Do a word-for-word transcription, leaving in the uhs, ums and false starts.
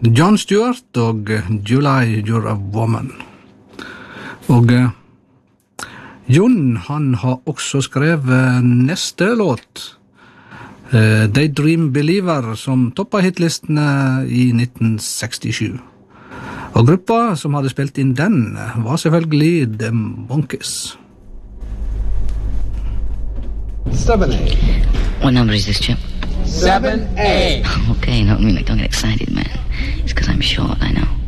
Jon Stewart og July, You're a Woman. Og Jon, han har også skrevet neste låt, Daydream Believer, som toppet hitlistene i nitten sekstisju. Og gruppa som hadde spilt inn den var selvfølgelig The Monkees. seven A. What number is this, Chip? seven A. Okay, don't mean like don't get excited, man. It's because I'm short, I know.